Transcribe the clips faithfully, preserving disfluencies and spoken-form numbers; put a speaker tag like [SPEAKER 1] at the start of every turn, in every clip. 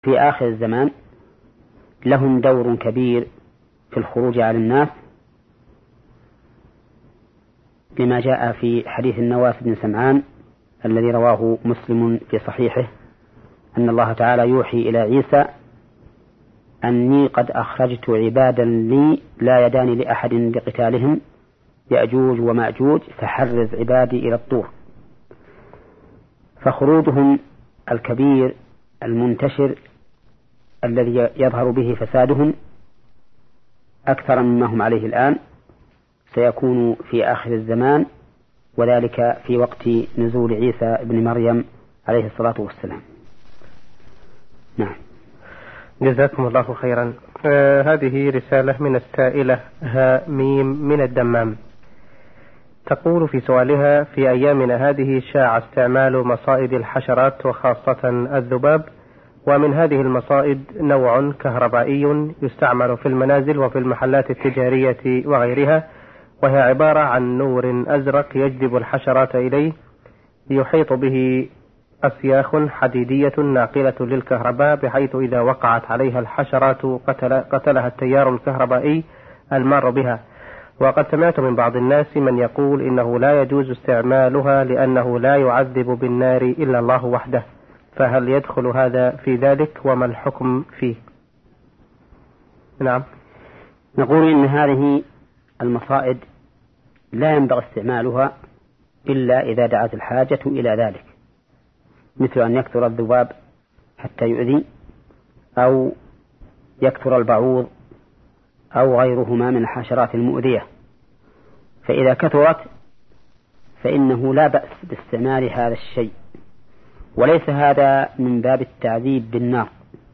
[SPEAKER 1] في آخر الزمان لهم دور كبير في الخروج على الناس، لما جاء في حديث النواس بن سمعان الذي رواه مسلم في صحيحه أن الله تعالى يوحي إلى عيسى أني قد أخرجت عبادا لي لا يدان لأحد لقتالهم يأجوج ومأجوج فحرز عبادي إلى الطور. فخروجهم الكبير المنتشر الذي يظهر به فسادهم أكثر مما هم عليه الآن سيكون في آخر الزمان، وذلك في وقت نزول عيسى ابن مريم عليه الصلاة والسلام. نعم.
[SPEAKER 2] جزاكم الله خيرا. آه هذه رسالة من السائلة ها ميم من الدمام، تقول في سؤالها: في أيامنا هذه شاع استعمال مصائد الحشرات وخاصة الذباب، ومن هذه المصائد نوع كهربائي يستعمل في المنازل وفي المحلات التجارية وغيرها، وهي عبارة عن نور أزرق يجذب الحشرات إليه، يحيط به أسياخ حديدية ناقلة للكهرباء، بحيث إذا وقعت عليها الحشرات قتل قتلها التيار الكهربائي المار بها. وقد سمعت من بعض الناس من يقول إنه لا يجوز استعمالها لأنه لا يعذب بالنار إلا الله وحده، فهل يدخل هذا في ذلك وما الحكم فيه؟ نعم.
[SPEAKER 1] نقول إن هذه المصائد لا ينبغي استعمالها إلا إذا دعت الحاجة إلى ذلك، مثل أن يكثر الذباب حتى يؤذي، أو يكثر البعوض أو غيرهما من الحشرات المؤذية. فإذا كثرت فإنه لا بأس باستعمال هذا الشيء، وليس هذا من باب التعذيب بالنار،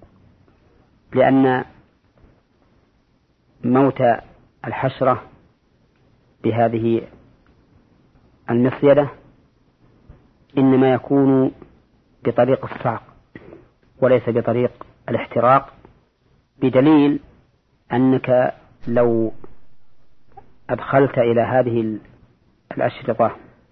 [SPEAKER 1] لأن موت الحشرة بهذه المصيدة إنما يكون بطريق الصعق وليس بطريق الاحتراق، بدليل أنك لو أدخلت إلى هذه الأشرطة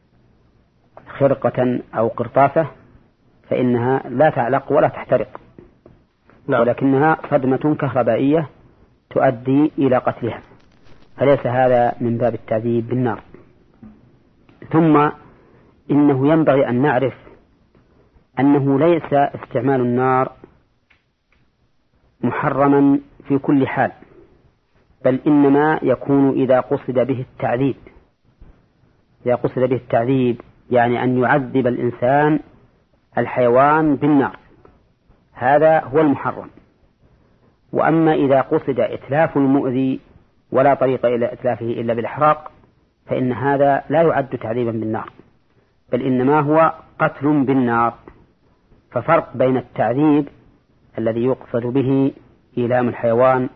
[SPEAKER 1] خرقة أو قرطاسة فإنها لا تعلق ولا تحترق،
[SPEAKER 2] نعم.
[SPEAKER 1] ولكنها صدمة كهربائية تؤدي إلى قتلها، فليس هذا من باب التعذيب بالنار. ثم إنه ينبغي أن نعرف أنه ليس استعمال النار محرما في كل حال، بل إنما يكون إذا قصد به التعذيب. إذا قصد به التعذيب يعني أن يعذب الإنسان الحيوان بالنار، هذا هو المحرم. وأما إذا قصد إتلاف المؤذي ولا طريق إلى إتلافه إلا بالإحراق فإن هذا لا يعد تعذيبا بالنار، بل إنما هو قتل بالنار. ففرق بين التعذيب الذي يقصد به إيلام الحيوان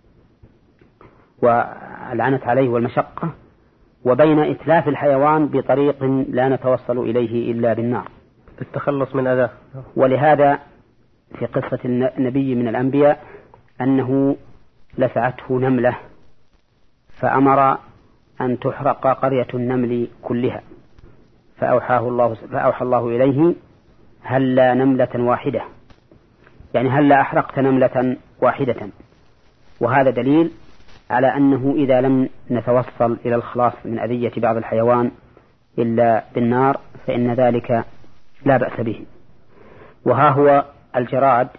[SPEAKER 1] والعنت عليه والمشقة، وبين إتلاف الحيوان بطريق لا نتوصل إليه إلا بالنار،
[SPEAKER 2] التخلص من أذاه.
[SPEAKER 1] ولهذا في قصة النبي من الأنبياء أنه لسعته نملة فأمر أن تحرق قرية النمل كلها، فأوحاه الله فأوحى الله إليه: هلا نملة واحدة، يعني هلا أحرقت نملة واحدة. وهذا دليل على أنه إذا لم نتوصل إلى الخلاص من أذية بعض الحيوان إلا بالنار فإن ذلك لا بأس به. وها هو الجراد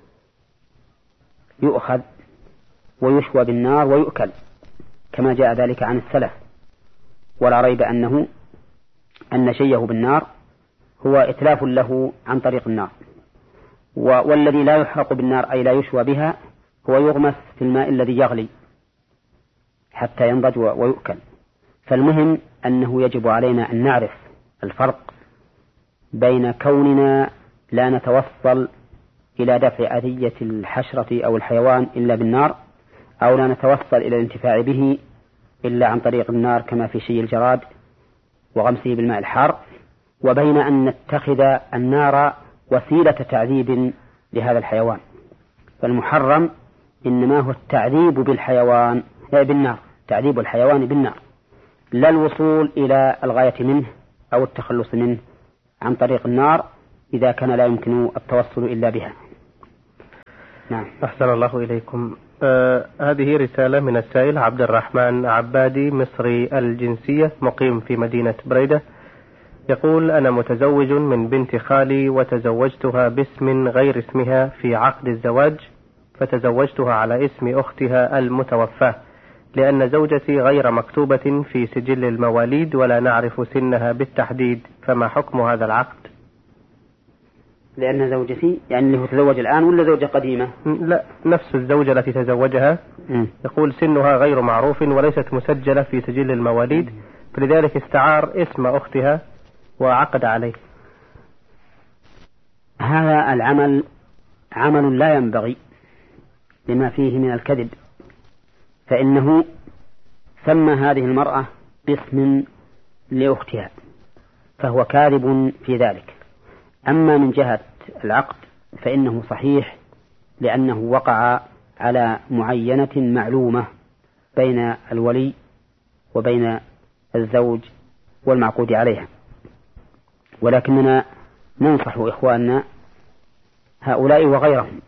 [SPEAKER 1] يؤخذ ويشوى بالنار ويؤكل كما جاء ذلك عن السلف، ولا ريب أنه أن شيه بالنار هو إتلاف له عن طريق النار. والذي لا يحرق بالنار أي لا يشوى بها هو يغمس في الماء الذي يغلي حتى ينضج ويؤكل. فالمهم أنه يجب علينا أن نعرف الفرق بين كوننا لا نتوصل إلى دفع أذية الحشرة أو الحيوان إلا بالنار، أو لا نتوصل إلى الانتفاع به إلا عن طريق النار كما في شي الجراد وغمسه بالماء الحار، وبين أن نتخذ النار وسيلة تعذيب لهذا الحيوان. فالمحرم إنما هو التعذيب بالحيوان بالنار، تعذيب الحيوان بالنار، لا الوصول إلى الغاية منه أو التخلص منه عن طريق النار إذا كان لا يمكن التوصل إلا بها. نعم.
[SPEAKER 2] أحسن الله إليكم. آه هذه رسالة من السائل عبد الرحمن عبادي، مصري الجنسية، مقيم في مدينة بريدة. يقول: أنا متزوج من بنت خالي، وتزوجتها باسم غير اسمها في عقد الزواج، فتزوجتها على اسم أختها المتوفاة، لأن زوجتي غير مكتوبة في سجل المواليد ولا نعرف سنها بالتحديد، فما حكم هذا العقد؟
[SPEAKER 1] لأن زوجتي يعني اللي هو تزوج الآن ولا زوجة قديمة؟
[SPEAKER 2] لا، نفس الزوجة التي تزوجها. م. يقول: سنها غير معروف وليست مسجلة في سجل المواليد، فلذلك استعار اسم أختها وعقد عليه.
[SPEAKER 1] هذا العمل عمل لا ينبغي لما فيه من الكذب، فإنه سمى هذه المرأة باسم لأختها، فهو كاذب في ذلك. أما من جهة العقد فإنه صحيح، لأنه وقع على معينة معلومة بين الولي وبين الزوج والمعقود عليها. ولكننا ننصح إخواننا هؤلاء وغيرهم،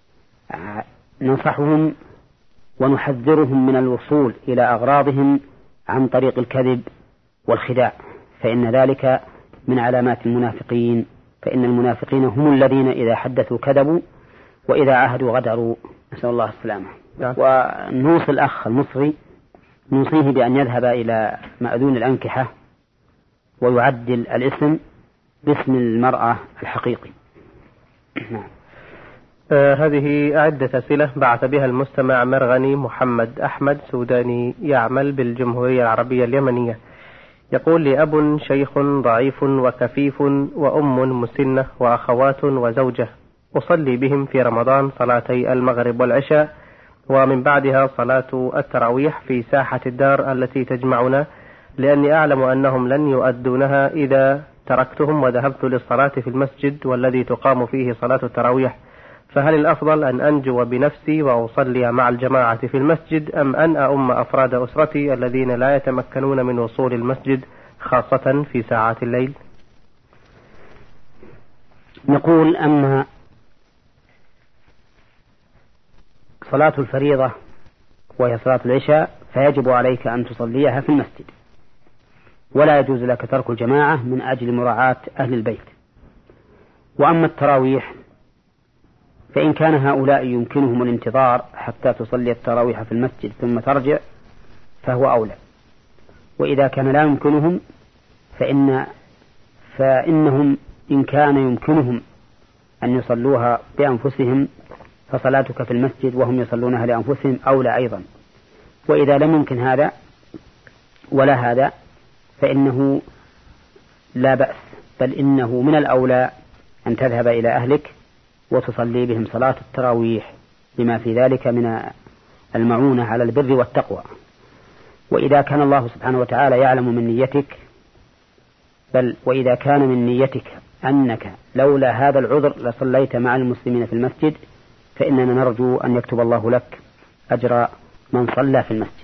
[SPEAKER 1] ننصحهم ونحذرهم من الوصول إلى أغراضهم عن طريق الكذب والخداع، فإن ذلك من علامات المنافقين، فإن المنافقين هم الذين إذا حدثوا كذبوا وإذا عاهدوا غدروا، نسأل الله السلامة. ونوصي الأخ المصري نوصيه بأن يذهب إلى مأذون الأنكحة ويعدل الاسم باسم المرأة الحقيقي.
[SPEAKER 2] نعم. آه هذه عدة أسئلة بعث بها المستمع مرغني محمد أحمد، سوداني يعمل بالجمهورية العربية اليمنية. يقول: لي أب شيخ ضعيف وكفيف وأم مسنة وأخوات وزوجة، أصلي بهم في رمضان صلاتي المغرب والعشاء، ومن بعدها صلاة التراويح في ساحة الدار التي تجمعنا، لأني أعلم أنهم لن يؤدونها إذا تركتهم وذهبت للصلاة في المسجد والذي تقام فيه صلاة التراويح، فهل الأفضل أن أنجو بنفسي وأصلي مع الجماعة في المسجد، أم أن أؤم أفراد أسرتي الذين لا يتمكنون من وصول المسجد خاصة في ساعات الليل؟
[SPEAKER 1] نقول: أما صلاة الفريضة وهي صلاة العشاء فيجب عليك أن تصليها في المسجد، ولا يجوز لك ترك الجماعة من أجل مراعاة أهل البيت. وأما التراويح فإن كان هؤلاء يمكنهم الانتظار حتى تصلي التراويح في المسجد ثم ترجع فهو أولى، وإذا كان لا يمكنهم فإن فإنهم إن كان يمكنهم أن يصلوها بأنفسهم فصلاتك في المسجد وهم يصلونها لأنفسهم أولى أيضا. وإذا لم يمكن هذا ولا هذا فإنه لا بأس، بل إنه من الأولى أن تذهب إلى أهلك وتصلي بهم صلاة التراويح لما في ذلك من المعونة على البر والتقوى. وإذا كان الله سبحانه وتعالى يعلم من نيتك، بل وإذا كان من نيتك أنك لولا هذا العذر لصليت مع المسلمين في المسجد، فإننا نرجو أن يكتب الله لك أجر من صلى في المسجد.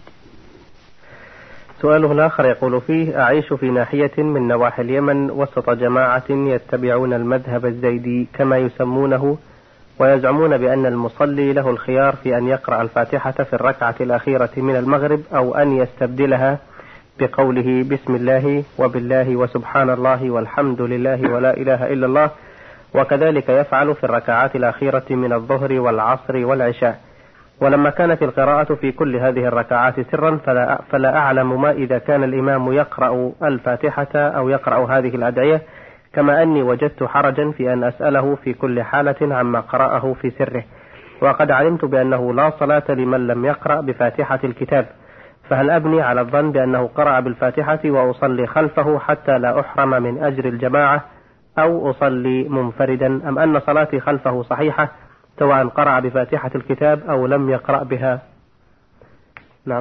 [SPEAKER 2] سؤاله الآخر يقول فيه: أعيش في ناحية من نواحي اليمن وسط جماعة يتبعون المذهب الزيدي كما يسمونه، ويزعمون بأن المصلي له الخيار في أن يقرأ الفاتحة في الركعة الأخيرة من المغرب، أو أن يستبدلها بقوله بسم الله وبالله وسبحان الله والحمد لله ولا إله إلا الله، وكذلك يفعل في الركعات الأخيرة من الظهر والعصر والعشاء. ولما كانت القراءة في كل هذه الركعات سرا فلا, فلا أعلم ما إذا كان الإمام يقرأ الفاتحة أو يقرأ هذه الأدعية، كما أني وجدت حرجا في أن أسأله في كل حالة عما قرأه في سره، وقد علمت بأنه لا صلاة لمن لم يقرأ بفاتحة الكتاب، فهل أبني على الظن بأنه قرأ بالفاتحة وأصلي خلفه حتى لا أحرم من أجر الجماعة، أو أصلي منفردا، أم أن صلاتي خلفه صحيحة سواء قرأ بفاتحة الكتاب أو لم يقرأ بها؟ نعم.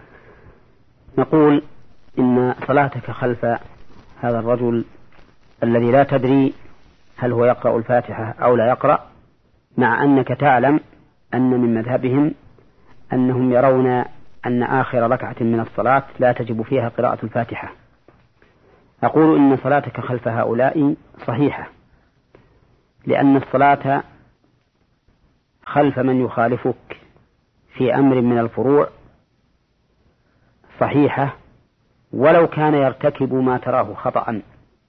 [SPEAKER 1] نقول إن صلاتك خلف هذا الرجل الذي لا تدري هل هو يقرأ الفاتحة أو لا يقرأ، مع أنك تعلم أن من مذهبهم أنهم يرون أن آخر ركعة من الصلاة لا تجب فيها قراءة الفاتحة. أقول إن صلاتك خلف هؤلاء صحيحة، لأن الصلاة خلف من يخالفك في أمر من الفروع صحيحة ولو كان يرتكب ما تراه خطأ،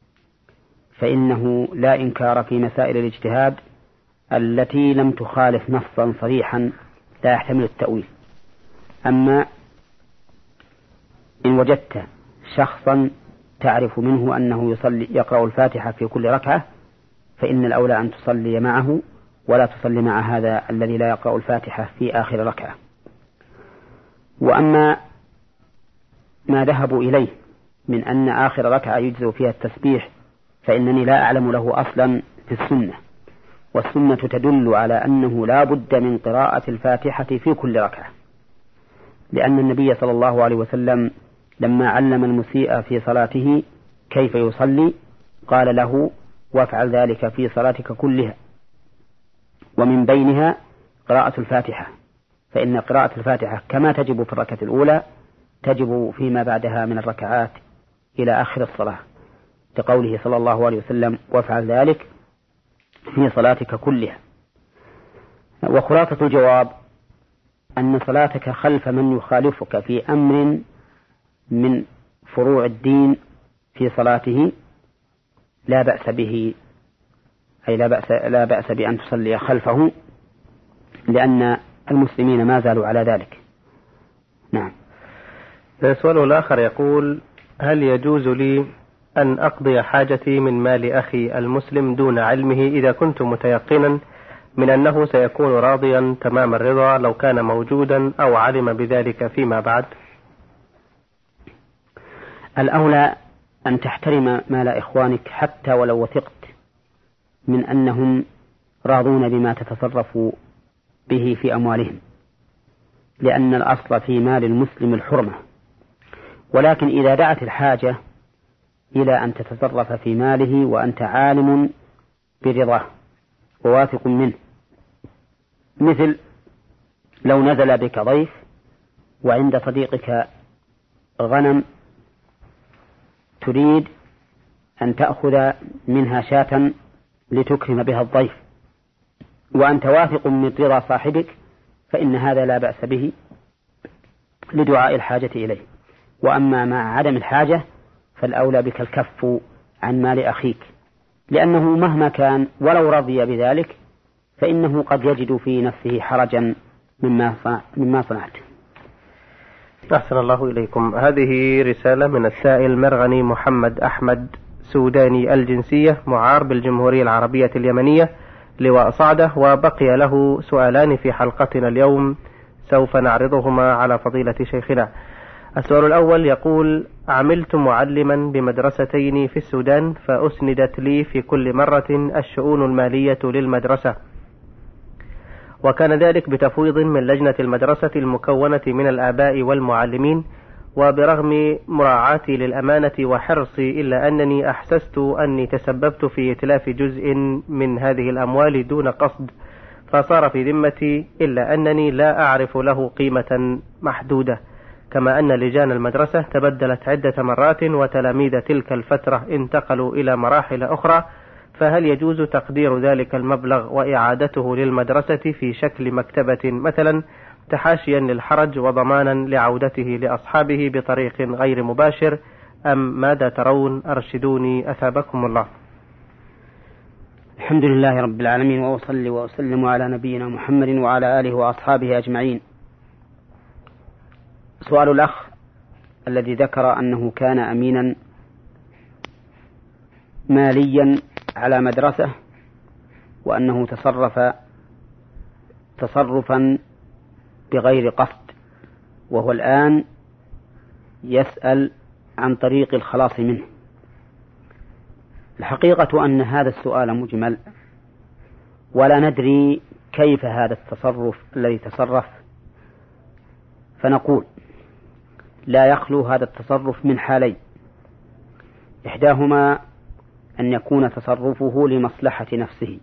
[SPEAKER 1] فإنه لا إنكار في مسائل الاجتهاد التي لم تخالف نصا صريحا لا يحتمل التأويل. أما إن وجدت شخصا تعرف منه أنه يصلي يقرأ الفاتحة في كل ركعة فإن الأولى أن تصلي معه ولا تصلي مع هذا الذي لا يقرأ الفاتحة في آخر ركعة. وأما ما ذهبوا إليه من أن آخر ركعة يجزئ فيها التسبيح فإنني لا أعلم له أصلا في السنة، والسنة تدل على أنه لا بد من قراءة الفاتحة في كل ركعة، لأن النبي صلى الله عليه وسلم لما علم المسيء في صلاته كيف يصلي قال له وافعل ذلك في صلاتك كلها، ومن بينها قراءة الفاتحة، فإن قراءة الفاتحة كما تجب في الركعة الأولى تجب فيما بعدها من الركعات إلى آخر الصلاة، لقوله صلى الله عليه وسلم وافعل ذلك في صلاتك كلها. وخلاصة الجواب أن صلاتك خلف من يخالفك في أمر من فروع الدين في صلاته لا بأس به، أي لا بأس, لا بأس بأن تصلي خلفه، لأن المسلمين ما زالوا على ذلك. نعم.
[SPEAKER 2] السؤال الآخر يقول: هل يجوز لي أن أقضي حاجتي من مال أخي المسلم دون علمه إذا كنت متيقنا من أنه سيكون راضيا تمام الرضا لو كان موجودا أو علم بذلك فيما بعد؟
[SPEAKER 1] الأولى أن تحترم مال إخوانك حتى ولو وثقت من أنهم راضون بما تتصرف به في أموالهم، لأن الأصل في مال المسلم الحرمة، ولكن إذا دعت الحاجة إلى أن تتصرف في ماله وأنت عالم برضاه وواثق منه، مثل لو نزل بك ضيف وعند صديقك غنم تريد أن تأخذ منها شاة لتكرم بها الضيف وأنت واثق من رضا صاحبك، فإن هذا لا بأس به لدعاء الحاجة إليه. وأما مع عدم الحاجة فالأولى بك الكف عن مال أخيك، لأنه مهما كان ولو رضي بذلك فإنه قد يجد في نفسه حرجا مما مما صنعت.
[SPEAKER 2] أحسن الله إليكم. هذه رسالة من السائل مرغني محمد أحمد، سوداني الجنسية، معار بالجمهورية العربية اليمنية، لواء صعدة، وبقي له سؤالان في حلقتنا اليوم سوف نعرضهما على فضيلة شيخنا. السؤال الأول يقول: عملت معلما بمدرستين في السودان، فأسندت لي في كل مرة الشؤون المالية للمدرسة، وكان ذلك بتفويض من لجنة المدرسة المكونة من الآباء والمعلمين، وبرغم مراعاتي للأمانة وحرصي إلا أنني أحسست أني تسببت في إتلاف جزء من هذه الأموال دون قصد، فصار في ذمتي، إلا أنني لا أعرف له قيمة محدودة، كما أن لجان المدرسة تبدلت عدة مرات وتلاميذ تلك الفترة انتقلوا إلى مراحل أخرى، فهل يجوز تقدير ذلك المبلغ وإعادته للمدرسة في شكل مكتبة مثلا، تحاشيا للحرج وضمانا لعودته لأصحابه بطريق غير مباشر، أم ماذا ترون؟ أرشدوني أثابكم الله.
[SPEAKER 1] الحمد لله رب العالمين، وأصلي وأسلم على نبينا محمد وعلى آله وأصحابه أجمعين. سؤال الأخ الذي ذكر أنه كان أمينا ماليا على مدرسة وأنه تصرف تصرفا بغير قصد، وهو الآن يسأل عن طريق الخلاص منه. الحقيقة أن هذا السؤال مجمل ولا ندري كيف هذا التصرف الذي تصرف، فنقول لا يخلو هذا التصرف من حالين: إحداهما أن يكون تصرفه لمصلحة نفسه،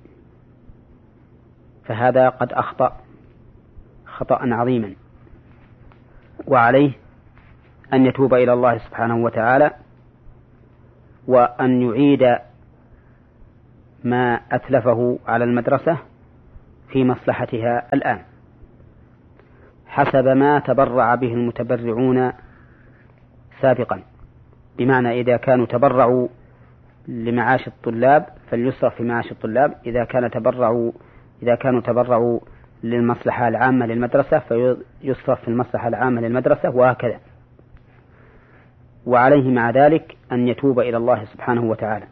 [SPEAKER 1] فهذا قد أخطأ خطأ عظيما، وعليه أن يتوب إلى الله سبحانه وتعالى وأن يعيد ما أتلفه على المدرسة في مصلحتها الآن حسب ما تبرع به المتبرعون سابقا، بمعنى إذا كانوا تبرعوا لمعاش الطلاب فليصرف في معاش الطلاب، إذا كان تبرعوا إذا كانوا تبرعوا للمصلحة العامة للمدرسة فيصرف في المصلحة العامة للمدرسة، وهكذا. وعليه مع ذلك أن يتوب إلى الله سبحانه وتعالى.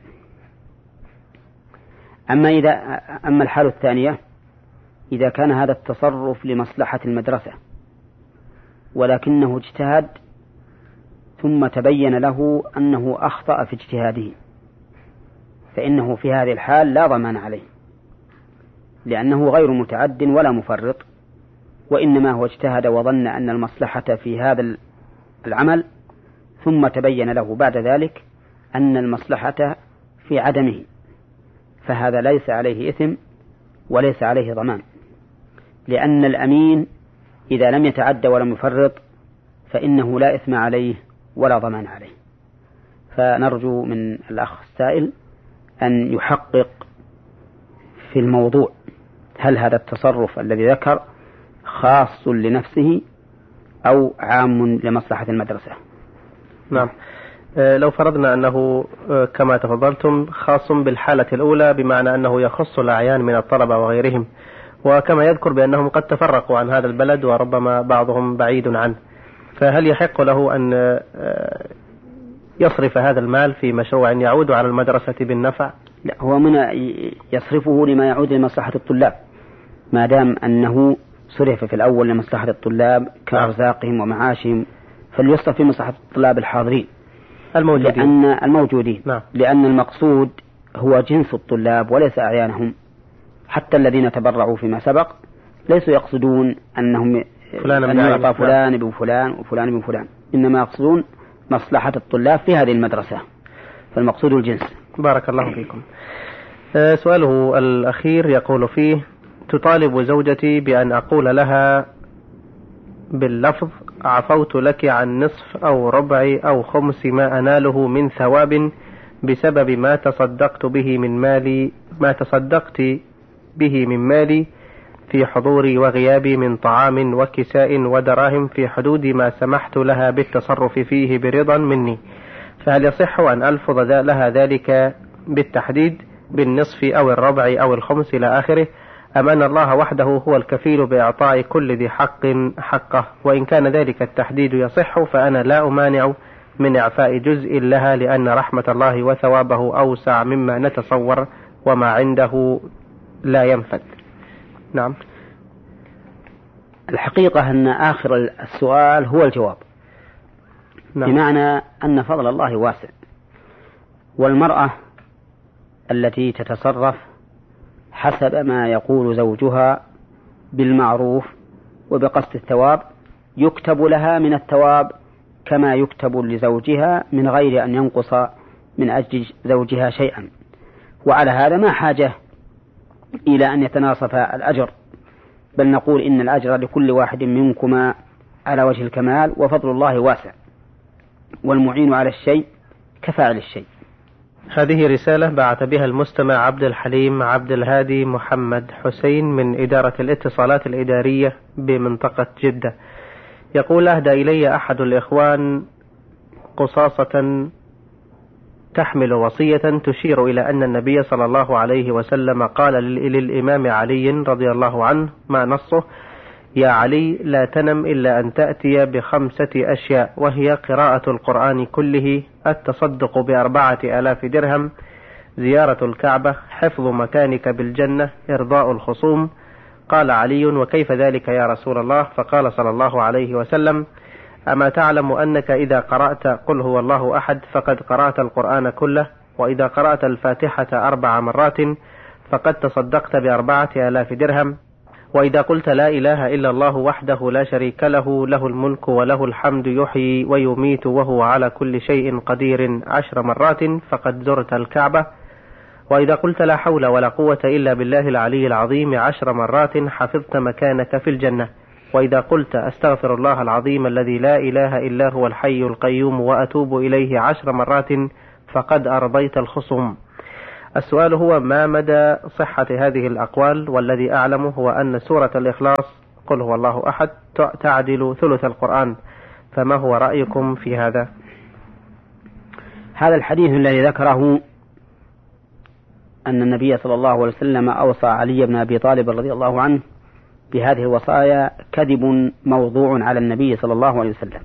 [SPEAKER 1] أما إذا أما الحالة الثانية، إذا كان هذا التصرف لمصلحة المدرسة ولكنه اجتهد ثم تبين له أنه أخطأ في اجتهاده، فإنه في هذه الحال لا ضمان عليه، لأنه غير متعد ولا مفرط، وإنما هو اجتهد وظن أن المصلحة في هذا العمل، ثم تبين له بعد ذلك أن المصلحة في عدمه، فهذا ليس عليه إثم وليس عليه ضمان، لأن الأمين إذا لم يتعد ولم يفرط فإنه لا إثم عليه ولا ضمان عليه. فنرجو من الأخ السائل أن يحقق في الموضوع، هل هذا التصرف الذي ذكر خاص لنفسه أو عام لمصلحة المدرسة؟
[SPEAKER 2] نعم. لو فرضنا أنه كما تفضلتم خاص بالحالة الأولى، بمعنى أنه يخص الأعيان من الطلبة وغيرهم، وكما يذكر بأنهم قد تفرقوا عن هذا البلد وربما بعضهم بعيد عنه، فهل يحق له أن يصرف هذا المال في مشروع يعود على المدرسة بالنفع؟
[SPEAKER 1] لا، هو من يصرفه لما يعود لمصلحة الطلاب، ما دام أنه صرف في الأول لمصلحة الطلاب كأرزاقهم ومعاشهم، فليصرف في مصلحة الطلاب الحاضرين
[SPEAKER 2] الموجودين.
[SPEAKER 1] لأن الموجودين
[SPEAKER 2] نعم.
[SPEAKER 1] لأن المقصود هو جنس الطلاب وليس أعيانهم. حتى الذين تبرعوا فيما سبق ليسوا يقصدون أنهم أن يعطى فلان ابن فلان وفلان ابن فلان، إنما يقصدون مصلحة الطلاب في هذه المدرسة، فالمقصود الجنس.
[SPEAKER 2] بارك الله فيكم. سؤاله الأخير يقول فيه: تطالب زوجتي بأن أقول لها باللفظ عفوت لك عن نصف أو ربع أو خمس ما أناله من ثواب بسبب ما تصدقت به من مالي ما تصدقت به من مالي في حضوري وغيابي من طعام وكساء ودراهم في حدود ما سمحت لها بالتصرف فيه برضا مني، فهل يصح أن ألفظ لها ذلك بالتحديد بالنصف أو الربع أو الخمس إلى آخره، أم أن الله وحده هو الكفيل بإعطاء كل ذي حق حقه؟ وإن كان ذلك التحديد يصح فأنا لا أمانع من إعفاء جزء لها، لأن رحمة الله وثوابه أوسع مما نتصور وما عنده لا ينفد. نعم.
[SPEAKER 1] الحقيقة أن آخر السؤال هو الجواب. نعم. بمعنى أن فضل الله واسع، والمرأة التي تتصرف حسب ما يقول زوجها بالمعروف وبقصد الثواب يكتب لها من الثواب كما يكتب لزوجها من غير أن ينقص من أجل زوجها شيئا، وعلى هذا ما حاجة إلى أن يتناصف الأجر، بل نقول إن الأجر لكل واحد منكما على وجه الكمال، وفضل الله واسع، والمعين على الشيء كفاعل الشيء.
[SPEAKER 2] هذه رسالة بعث بها المستمع عبد الحليم عبد الهادي محمد حسين من إدارة الاتصالات الإدارية بمنطقة جدة. يقول: أهدى إلي أحد الإخوان قصاصة تحمل وصية تشير إلى أن النبي صلى الله عليه وسلم قال للإمام علي رضي الله عنه، ما نصه: يا علي لا تنم إلا أن تأتي بخمسة أشياء، وهي قراءة القرآن كله، التصدق بأربعة آلاف درهم، زيارة الكعبة، حفظ مكانك بالجنة، إرضاء الخصوم. قال علي: وكيف ذلك يا رسول الله؟ فقال صلى الله عليه وسلم: أما تعلم أنك إذا قرأت قل هو الله أحد فقد قرأت القرآن كله، وإذا قرأت الفاتحة أربع مرات فقد تصدقت بأربعة آلاف درهم، وإذا قلت لا إله إلا الله وحده لا شريك له له الملك وله الحمد يحيي ويميت وهو على كل شيء قدير عشر مرات فقد زرت الكعبة، وإذا قلت لا حول ولا قوة إلا بالله العلي العظيم عشر مرات حفظت مكانك في الجنة، وإذا قلت أستغفر الله العظيم الذي لا إله إلا هو الحي القيوم وأتوب إليه عشر مرات فقد أرضيت الخصوم. السؤال هو: ما مدى صحة هذه الأقوال؟ والذي أعلمه هو أن سورة الإخلاص قل هو الله أحد تعدل ثلث القرآن، فما هو رأيكم في هذا؟
[SPEAKER 1] هذا الحديث الذي ذكره أن النبي صلى الله عليه وسلم أوصى علي بن أبي طالب رضي الله عنه بهذه الوصايا كذب موضوع على النبي صلى الله عليه وسلم،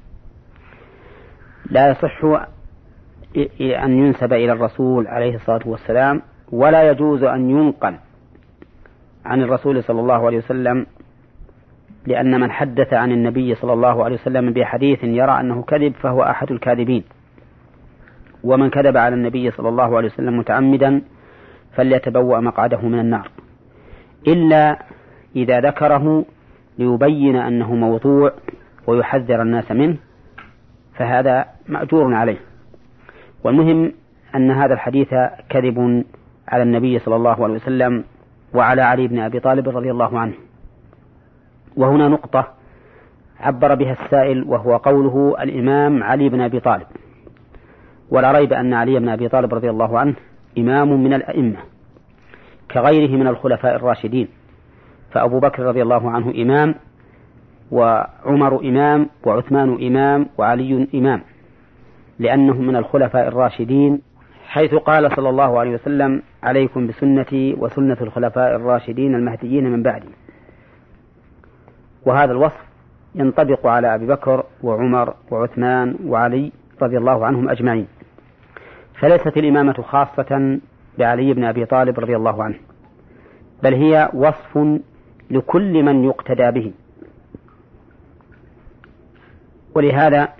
[SPEAKER 1] لا يصح أن ينسب إلى الرسول عليه الصلاة والسلام، ولا يجوز أن ينقل عن الرسول صلى الله عليه وسلم، لأن من حدث عن النبي صلى الله عليه وسلم بحديث يرى أنه كذب فهو أحد الكاذبين، ومن كذب على النبي صلى الله عليه وسلم متعمدا فليتبوأ مقعده من النار، إلا إذا ذكره ليبين أنه موضوع ويحذر الناس منه، فهذا مأجور عليه. والمهم أن هذا الحديث كذب على النبي صلى الله عليه وسلم وعلى علي بن أبي طالب رضي الله عنه. وهنا نقطة عبر بها السائل، وهو قوله الإمام علي بن أبي طالب، ولا ريب أن علي بن أبي طالب رضي الله عنه إمام من الأئمة كغيره من الخلفاء الراشدين، فأبو بكر رضي الله عنه إمام، وعمر إمام، وعثمان إمام، وعلي إمام، لأنهم من الخلفاء الراشدين، حيث قال صلى الله عليه وسلم عليكم بسنتي وسنة الخلفاء الراشدين المهديين من بعدي. وهذا الوصف ينطبق على أبي بكر وعمر وعثمان وعلي رضي الله عنهم أجمعين، فليست الإمامة خاصة بعلي بن أبي طالب رضي الله عنه، بل هي وصف لكل من يقتدى به. ولهذا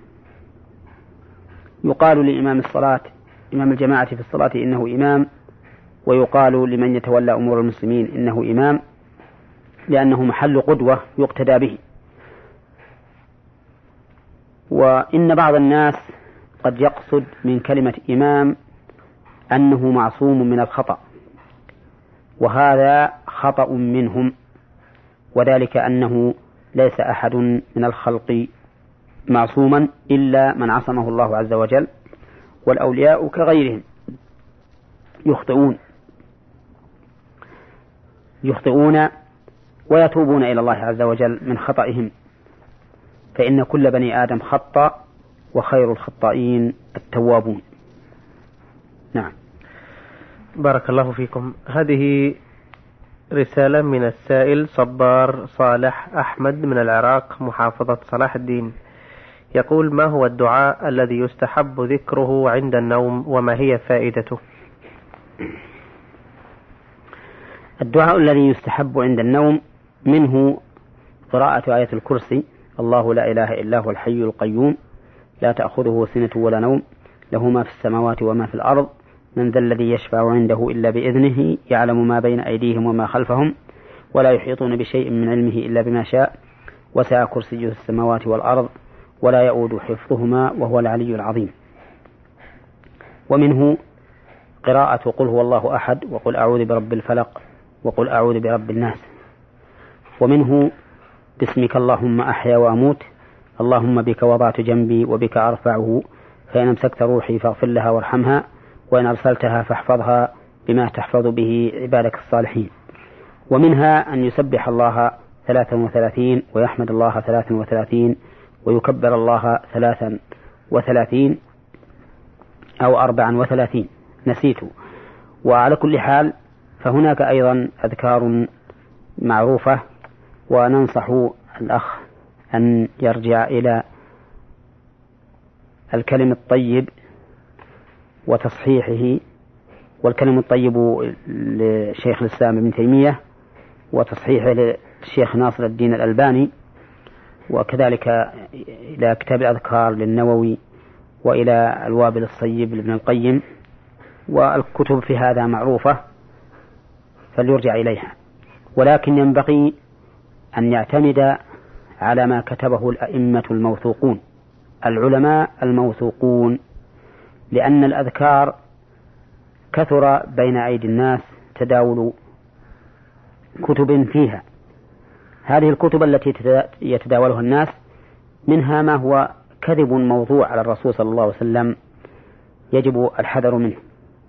[SPEAKER 1] يقال لإمام الصلاة إمام الجماعة في الصلاة إنه إمام، ويقال لمن يتولى أمور المسلمين إنه إمام، لأنه محل قدوة يقتدى به. وإن بعض الناس قد يقصد من كلمة إمام أنه معصوم من الخطأ، وهذا خطأ منهم، وذلك أنه ليس أحد من الخلق معصوما إلا من عصمه الله عز وجل، والأولياء كغيرهم يخطئون يخطئون ويتوبون إلى الله عز وجل من خطئهم، فإن كل بني آدم خطأ، وخير الخطائين التوابون. نعم.
[SPEAKER 2] بارك الله فيكم. هذه رسالة من السائل صبار صالح أحمد من العراق، محافظة صلاح الدين، يقول: ما هو الدعاء الذي يستحب ذكره عند النوم، وما هي فائدته؟
[SPEAKER 1] الدعاء الذي يستحب عند النوم منه قراءة آية الكرسي: الله لا إله إلا هو الحي القيوم لا تأخذه سنة ولا نوم له ما في السماوات وما في الأرض من ذا الذي يشفع عنده إلا بإذنه يعلم ما بين أيديهم وما خلفهم ولا يحيطون بشيء من علمه إلا بما شاء وسع كرسيه السماوات والأرض ولا يؤود حفظهما وهو العلي العظيم. ومنه قراءة قل هو الله أحد، وقل أعوذ برب الفلق، وقل أعوذ برب الناس. ومنه باسمك اللهم أحيا وأموت، اللهم بك وضعت جنبي وبك أرفعه، فإن أمسكت روحي فاغفر لها وارحمها، وإن أرسلتها فاحفظها بما تحفظ به عبادك الصالحين. ومنها أن يسبح الله ثلاثا وثلاثين، ويحمد الله ثلاثا وثلاثين، ويكبر الله ثلاثا وثلاثين أو أربعا وثلاثين، نسيت. وعلى كل حال فهناك أيضا أذكار معروفة، وننصح الأخ أن يرجع إلى الكلم الطيب وتصحيحه، والكلم الطيب لشيخ الإسلام ابن تيمية، وتصحيحه للشيخ ناصر الدين الألباني، وكذلك إلى كتاب الأذكار للنووي، وإلى الوابل الصيب لابن القيم، والكتب في هذا معروفة فليرجع إليها. ولكن ينبغي أن يعتمد على ما كتبه الأئمة الموثوقون العلماء الموثوقون، لأن الأذكار كثر بين أيدي الناس تداول كتب فيها. هذه الكتب التي يتداولها الناس منها ما هو كذب موضوع على الرسول صلى الله عليه وسلم يجب الحذر منه،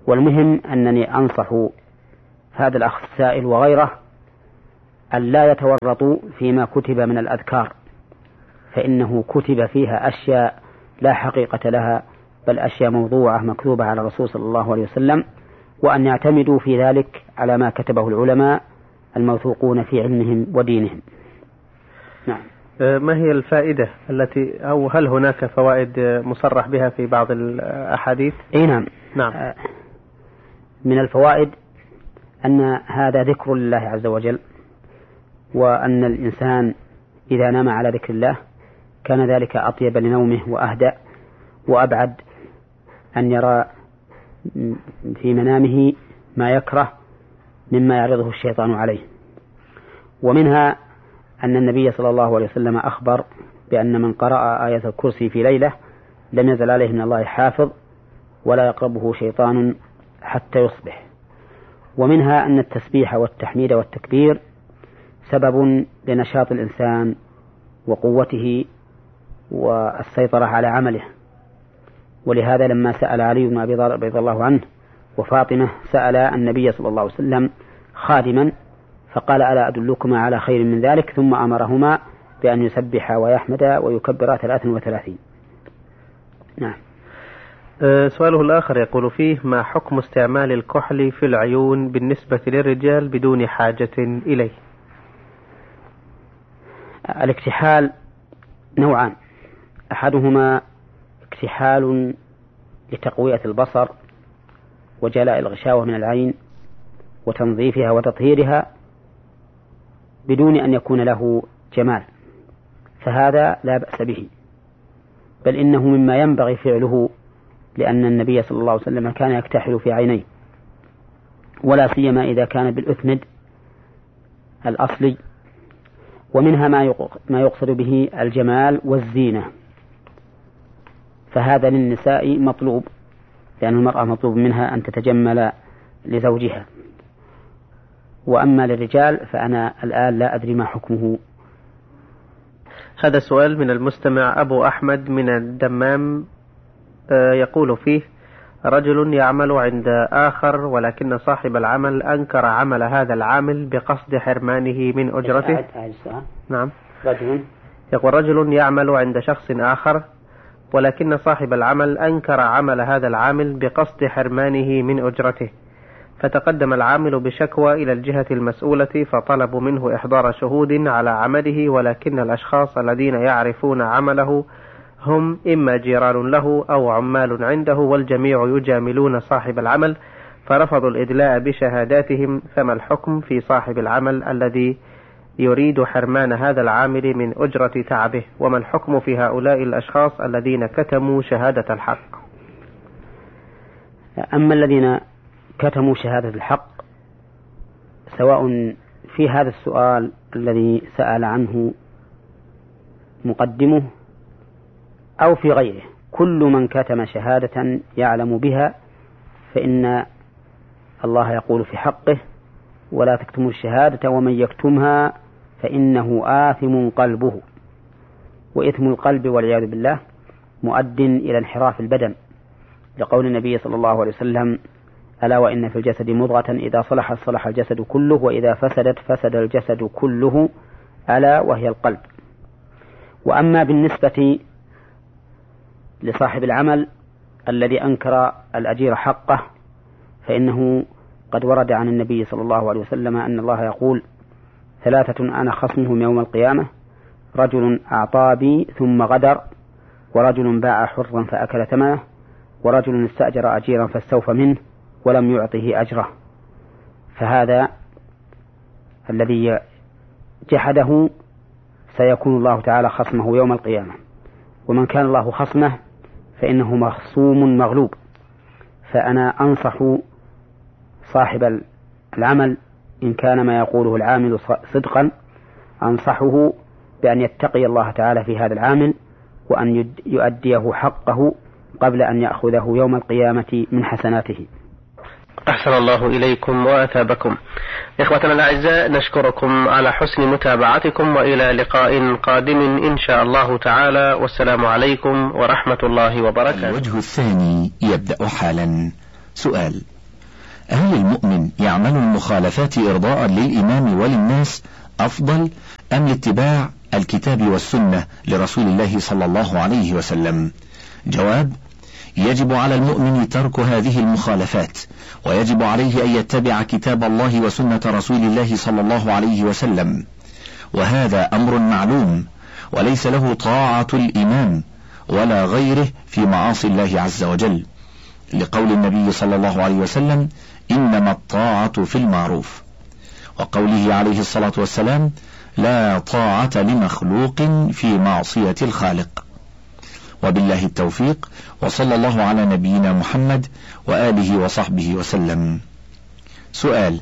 [SPEAKER 1] والمهم أنني أنصح هذا الأخ السائل وغيره أن لا يتورطوا فيما كتب من الأذكار، فإنه كتب فيها أشياء لا حقيقة لها، بل أشياء موضوعة مكتوبة على الرسول صلى الله عليه وسلم، وأن يعتمدوا في ذلك على ما كتبه العلماء الموثوقون في علمهم ودينهم. نعم.
[SPEAKER 2] ما هي الفائدة التي أو هل هناك فوائد مصرح بها في بعض الأحاديث؟
[SPEAKER 1] أي نعم.
[SPEAKER 2] نعم.
[SPEAKER 1] من الفوائد أن هذا ذكر لله عز وجل، وأن الإنسان إذا نام على ذكر الله كان ذلك أطيب لنومه وأهدأ وأبعد أن يرى في منامه ما يكره مما يعرضه الشيطان عليه. ومنها أن النبي صلى الله عليه وسلم أخبر بأن من قرأ آية الكرسي في ليلة لم يزل عليه من الله حافظ ولا يقربه شيطان حتى يصبح. ومنها أن التسبيح والتحميد والتكبير سبب لنشاط الإنسان وقوته والسيطرة على عمله، ولهذا لما سأل علي بن أبي طالب رضي الله عنه وفاطمة سأل النبي صلى الله عليه وسلم خادما فقال: ألا أدلكما على خير من ذلك؟ ثم أمرهما بأن يسبحا ويحمدا ويكبرا ثلاثا وثلاثين. نعم.
[SPEAKER 2] أه سؤاله الآخر يقول فيه: ما حكم استعمال الكحل في العيون بالنسبة للرجال بدون حاجة إليه؟
[SPEAKER 1] الاكتحال نوعان، أحدهما اكتحال لتقوية البصر وجلاء الغشاوة من العين وتنظيفها وتطهيرها بدون أن يكون له جمال، فهذا لا بأس به، بل إنه مما ينبغي فعله، لأن النبي صلى الله عليه وسلم كان يكتحل في عينيه، ولا سيما إذا كان بالأثمد الأصلي. ومنها ما يقصد به الجمال والزينة، فهذا للنساء مطلوب، لأن المرأة مطلوب منها أن تتجمل لزوجها. وأما للرجال فأنا الآن لا أدري ما حكمه.
[SPEAKER 2] هذا سؤال من المستمع أبو أحمد من الدمام، يقول فيه: رجل يعمل عند آخر ولكن صاحب العمل أنكر عمل هذا العامل بقصد حرمانه من أجرته. نعم.
[SPEAKER 1] رجل
[SPEAKER 2] يقول: رجل يعمل عند شخص آخر ولكن صاحب العمل أنكر عمل هذا العامل بقصد حرمانه من أجرته، فتقدم العامل بشكوى إلى الجهة المسؤولة فطلبوا منه إحضار شهود على عمله، ولكن الأشخاص الذين يعرفون عمله هم إما جيران له أو عمال عنده، والجميع يجاملون صاحب العمل، فرفضوا الإدلاء بشهاداتهم. فما الحكم في صاحب العمل الذي يريد حرمان هذا العامل من أجرة تعبه؟ وما الحكم في هؤلاء الأشخاص الذين كتموا شهادة الحق؟
[SPEAKER 1] أما الذين كتموا شهادة الحق، سواء في هذا السؤال الذي سأل عنه مقدمه أو في غيره، كل من كتم شهادة يعلم بها فإن الله يقول في حقه: ولا تكتموا الشهادة ومن يكتمها فإنه آثم قلبه. وإثم القلب والعياذ بالله مؤد إلى انحراف البدن، لقول النبي صلى الله عليه وسلم: ألا وإن في الجسد مضغة إذا صلحت صلح الجسد كله وإذا فسدت فسد الجسد كله، ألا وهي القلب. وأما بالنسبة لصاحب العمل الذي أنكر الأجير حقه، فإنه قد ورد عن النبي صلى الله عليه وسلم أن الله يقول: ثلاثة أنا خصمهم يوم القيامة: رجل أعطى بي ثم غدر، ورجل باع حرا فأكل ثمنه، ورجل استأجر أجيرا فاستوفى منه ولم يعطه أجره. فهذا الذي جحده سيكون الله تعالى خصمه يوم القيامة، ومن كان الله خصمه فإنه مخصوم مغلوب. فأنا أنصح صاحب العمل إن كان ما يقوله العامل صدقا، أنصحه بأن يتقي الله تعالى في هذا العامل، وأن يؤديه حقه قبل أن يأخذه يوم القيامة من حسناته.
[SPEAKER 2] أحسن الله إليكم وأثابكم. إخوتنا الأعزاء، نشكركم على حسن متابعتكم، وإلى لقاء قادم إن شاء الله تعالى، والسلام عليكم ورحمة الله وبركاته.
[SPEAKER 3] الوجه الثاني يبدأ حالا. سؤال: هل المؤمن يعمل المخالفات إرضاء للإمام وللناس أفضل أم لاتباع الكتاب والسنة لرسول الله صلى الله عليه وسلم؟ جواب: يجب على المؤمن ترك هذه المخالفات، ويجب عليه أن يتبع كتاب الله وسنة رسول الله صلى الله عليه وسلم، وهذا أمر معلوم، وليس له طاعة الإمام ولا غيره في معاصي الله عز وجل، لقول النبي صلى الله عليه وسلم: إنما الطاعة في المعروف، وقوله عليه الصلاة والسلام: لا طاعة لمخلوق في معصية الخالق. وبالله التوفيق، وصلى الله على نبينا محمد وآله وصحبه وسلم. سؤال: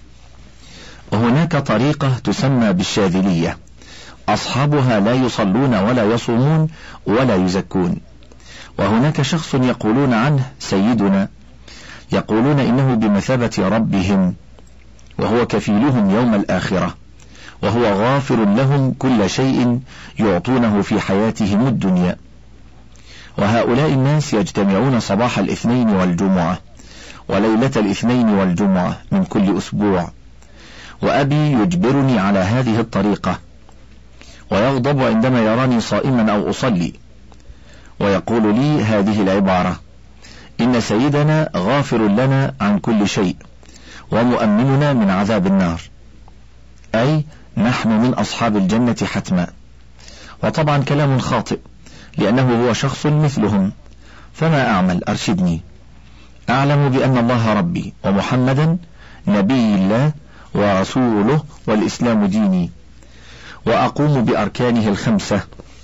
[SPEAKER 3] هناك طريقة تسمى بالشاذلية، أصحابها لا يصلون ولا يصومون ولا يزكون، وهناك شخص يقولون عنه سيدنا، يقولون إنه بمثابة ربهم، وهو كفيلهم يوم الآخرة، وهو غافر لهم كل شيء يعطونه في حياتهم الدنيا. وهؤلاء الناس يجتمعون صباح الاثنين والجمعة وليلة الاثنين والجمعة من كل أسبوع، وأبي يجبرني على هذه الطريقة، ويغضب عندما يراني صائما أو أصلي، ويقول لي هذه العبارة: إن سيدنا غافر لنا عن كل شيء ومؤمننا من عذاب النار، أي نحن من أصحاب الجنة حتما. وطبعا كلام خاطئ، لأنه هو شخص مثلهم، فما أعمل؟ أرشدني. أعلم بأن الله ربي ومحمدا نبي الله ورسوله والإسلام ديني، وأقوم بأركانه الخمسة.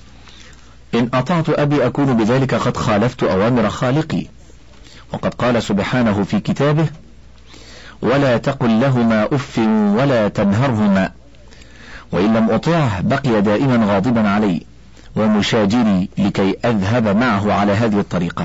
[SPEAKER 3] إن أطعت أبي أكون بذلك قد خالفت أوامر خالقي، وقد قال سبحانه في كتابه: ولا تقل لهما أف ولا تنهرهما، وإن لم أطعه بقي دائما غاضبا علي ومشاجري لكي أذهب معه على هذه الطريقة،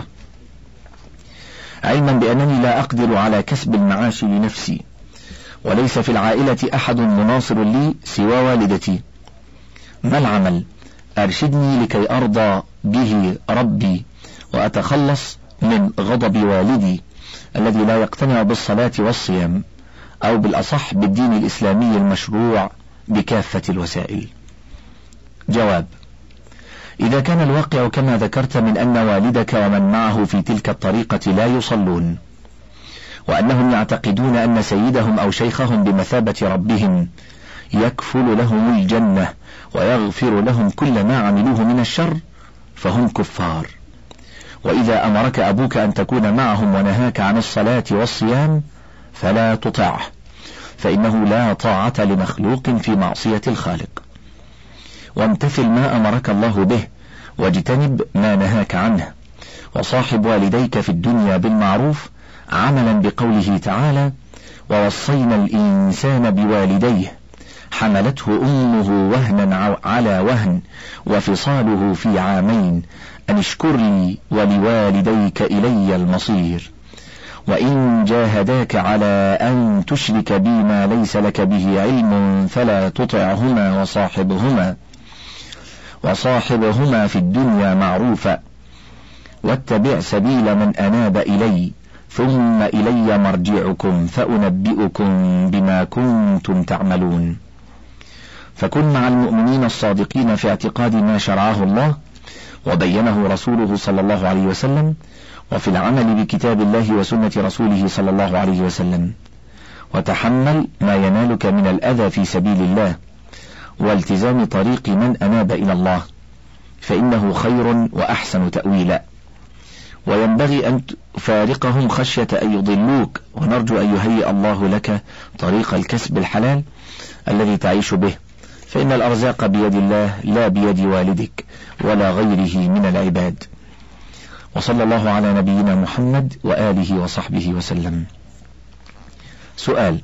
[SPEAKER 3] علما بأنني لا أقدر على كسب المعاش لنفسي، وليس في العائلة أحد مناصر لي سوى والدتي. ما العمل؟ أرشدني لكي أرضى به ربي وأتخلص من غضب والدي الذي لا يقتنع بالصلاة والصيام، أو بالأصح بالدين الإسلامي المشروع بكافة الوسائل. جواب: إذا كان الواقع كما ذكرت من أن والدك ومن معه في تلك الطريقة لا يصلون، وأنهم يعتقدون أن سيدهم أو شيخهم بمثابة ربهم يكفل لهم الجنة ويغفر لهم كل ما عملوه من الشر، فهم كفار. وإذا أمرك أبوك أن تكون معهم ونهاك عن الصلاة والصيام فلا تطعه، فإنه لا طاعة لمخلوق في معصية الخالق. وامتثل ما أمرك الله به، واجتنب ما نهاك عنه، وصاحب والديك في الدنيا بالمعروف، عملا بقوله تعالى: ووصينا الإنسان بوالديه حملته أمه وهنا على وهن وفصاله في عامين أن اشكر لي ولوالديك إلي المصير، وإن جاهداك على أن تشرك بي ما ليس لك به علم فلا تطعهما وصاحبهما وصاحبهما في الدنيا معروفا، واتبع سبيل من أناب إلي ثم إلي مرجعكم فأنبئكم بما كنتم تعملون. فكن مع المؤمنين الصادقين في اعتقاد ما شرعه الله وبينه رسوله صلى الله عليه وسلم، وفي العمل بكتاب الله وسنة رسوله صلى الله عليه وسلم، وتحمل ما ينالك من الأذى في سبيل الله، والتزام طريق من أناب إلى الله، فإنه خير وأحسن تأويلا. وينبغي أن تفارقهم خشية أن يضلوك، ونرجو أن يهيئ الله لك طريق الكسب الحلال الذي تعيش به، فإن الأرزاق بيد الله لا بيد والدك ولا غيره من العباد. وصلى الله على نبينا محمد وآله وصحبه وسلم. سؤال: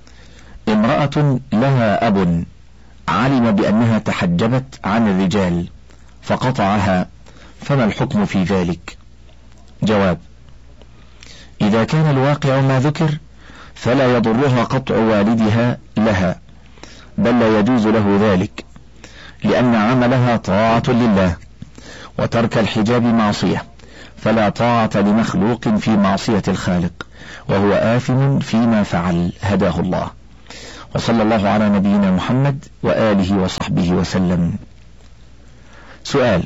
[SPEAKER 3] امرأة لها أب علم بأنها تحجبت عن الرجال فقطعها، فما الحكم في ذلك؟ جواب: إذا كان الواقع ما ذكر فلا يضرها قطع والدها لها، بل لا يجوز له ذلك، لأن عملها طاعة لله، وترك الحجاب معصية، فلا طاعة لمخلوق في معصية الخالق، وهو آثم فيما فعل، هداه الله. وصلى الله على نبينا محمد وآله وصحبه وسلم. سؤال: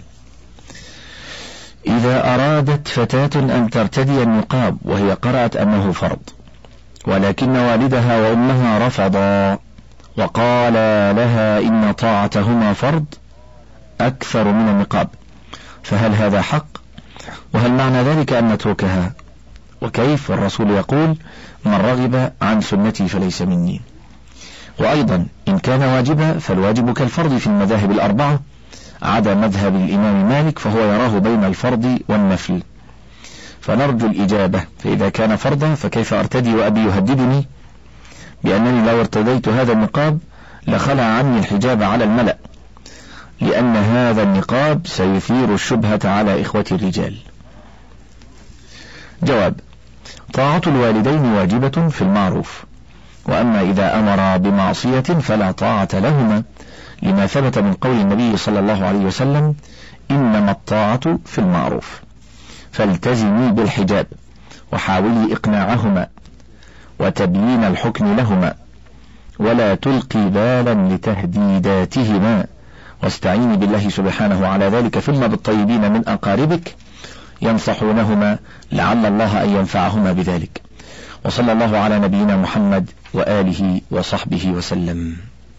[SPEAKER 3] إذا أرادت فتاة أن ترتدي النقاب وهي قرأت أنه فرض، ولكن والدها وأمها رفضا وقال لها إن طاعتهما فرض أكثر من النقاب، فهل هذا حق؟ وهل معنى ذلك أن نتركها؟ وكيف الرسول يقول: من رغب عن سنتي فليس مني؟ وأيضا إن كان واجبا فالواجب كالفرض في المذاهب الأربعة عدا مذهب الإمام مالك، فهو يراه بين الفرض والنفل، فنرجو الإجابة. فإذا كان فرضا فكيف أرتدي وأبي يهددني بأنني لو ارتديت هذا النقاب لخلع عني الحجاب على الملأ، لأن هذا النقاب سيثير الشبهة على إخوة الرجال؟ جواب: طاعة الوالدين واجبة في المعروف، وأما إذا أمر بمعصية فلا طاعة لهما، لما ثبت من قول النبي صلى الله عليه وسلم: إنما الطاعة في المعروف. فالتزمي بالحجاب وحاولي إقناعهما وتبيين الحكم لهما، ولا تلقي بالا لتهديداتهما، واستعيني بالله سبحانه على ذلك، ثم بالطيبين من أقاربك ينصحونهما لعل الله أن ينفعهما بذلك. وصلى الله على نبينا محمد وآله وصحبه وسلم.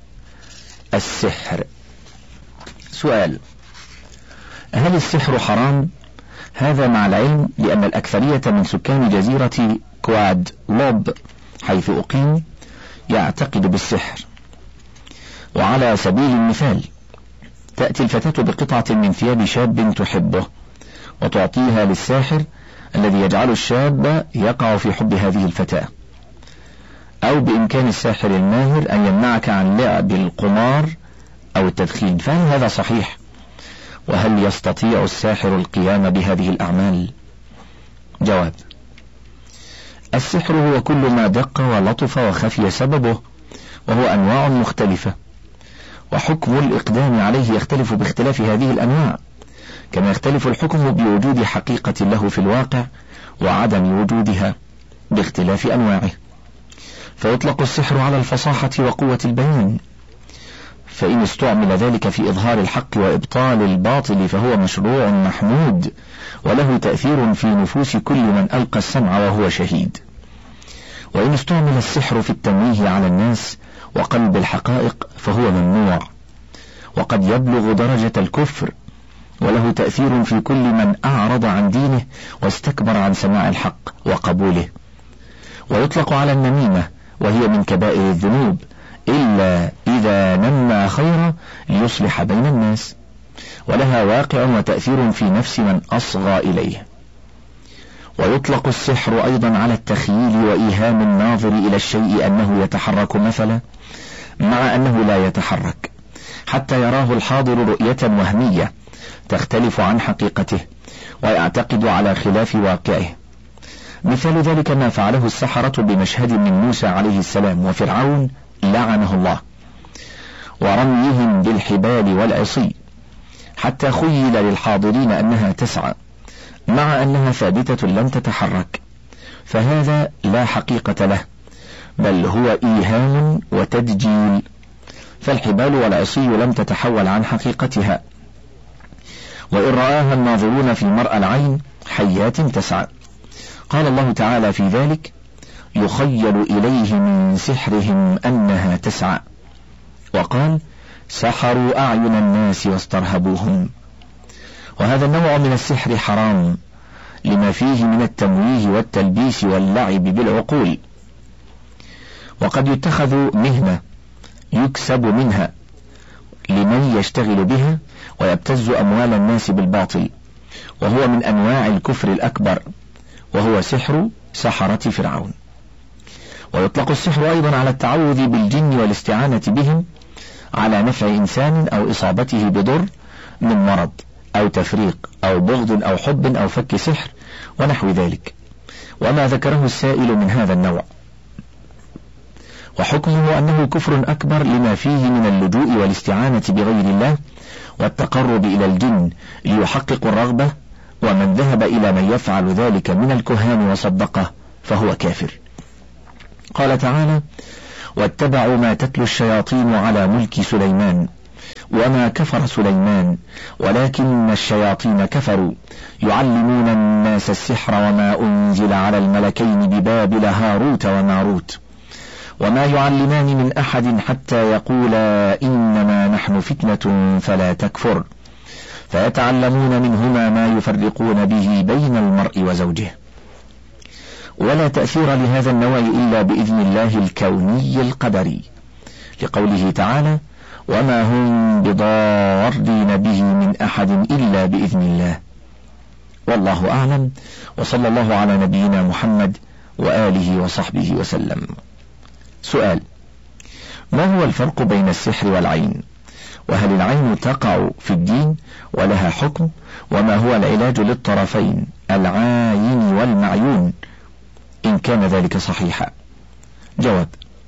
[SPEAKER 3] السحر. سؤال: هل السحر حرام؟ هذا مع العلم بأن الأكثرية من سكان جزيرة كواد لوب حيث أقيم يعتقد بالسحر. وعلى سبيل المثال تأتي الفتاة بقطعة من ثياب شاب تحبه وتعطيها للساحر الذي يجعل الشاب يقع في حب هذه الفتاة، أو بإمكان الساحر الماهر أن يمنعك عن لعب القمار أو التدخين، فهل هذا صحيح؟ وهل يستطيع الساحر القيام بهذه الأعمال؟ جواب: السحر هو كل ما دق ولطف وخفي سببه، وهو أنواع مختلفة، وحكم الإقدام عليه يختلف باختلاف هذه الأنواع، كما يختلف الحكم بوجود حقيقة له في الواقع وعدم وجودها باختلاف أنواعه. فيطلق السحر على الفصاحة وقوة البيان، فإن استعمل ذلك في إظهار الحق وإبطال الباطل فهو مشروع محمود، وله تأثير في نفوس كل من ألقى السمع وهو شهيد. وإن استعمل السحر في التمويه على الناس وقلب الحقائق فهو ممنوع، وقد يبلغ درجة الكفر، وله تأثير في كل من أعرض عن دينه واستكبر عن سماع الحق وقبوله. ويطلق على النميمة، وهي من كبائر الذنوب إلا إذا نمى خيرا ليصلح بين الناس، ولها واقع وتأثير في نفس من أصغى إليه. ويطلق السحر أيضا على التخييل وإيهام الناظر إلى الشيء أنه يتحرك مثلا، مع أنه لا يتحرك، حتى يراه الحاضر رؤية وهمية تختلف عن حقيقته ويعتقد على خلاف واقعه. مثال ذلك ما فعله السحرة بمشهد من موسى عليه السلام وفرعون لعنه الله، ورميهم بالحبال والعصي، حتى خيل للحاضرين أنها تسعى مع أنها ثابتة لم تتحرك، فهذا لا حقيقة له، بل هو إيهام وتدجيل، فالحبال والعصي لم تتحول عن حقيقتها، وإن رآها الناظرون في مرأى العين حيات تسعى. قال الله تعالى في ذلك: يخيل إليه من سحرهم أنها تسعى، وقال: سحروا أعين الناس واسترهبوهم. وهذا النوع من السحر حرام لما فيه من التمويه والتلبيس واللعب بالعقول، وقد يتخذ مهنة يكسب منها لمن يشتغل بها ويبتز أموال الناس بالباطل، وهو من أنواع الكفر الأكبر، وهو سحر سحرة فرعون. ويطلق السحر أيضا على التعوذ بالجن والاستعانة بهم على نفع إنسان أو إصابته بضر من مرض أو تفريق أو بغض أو حب أو فك سحر ونحو ذلك، وما ذكره السائل من هذا النوع. وحكمه أنه كفر أكبر لما فيه من اللجوء والاستعانة بغير الله والتقرب إلى الجن ليحققوا الرغبة ومن ذهب إلى من يفعل ذلك من الكهان وصدقه فهو كافر. قال تعالى: واتبعوا ما تتلو الشياطين على ملك سليمان وما كفر سليمان ولكن الشياطين كفروا يعلمون الناس السحر وما أنزل على الملكين ببابل هاروت وماروت وما يعلمان من أحد حتى يقولا إنما نحن فتنة فلا تكفر فيتعلمون منهما ما يفرقون به بين المرء وزوجه. ولا تأثير لهذا النوع إلا بإذن الله الكوني القدري، لقوله تعالى: وما هم بضارين به من أحد إلا بإذن الله. والله أعلم، وصلى الله على نبينا محمد وآله وصحبه وسلم. سؤال: ما هو الفرق بين السحر والعين؟ وهل العين تقع في الدين ولها حكم؟ وما هو العلاج للطرفين العاين والمعيون إن كان ذلك صحيحا؟ جواب: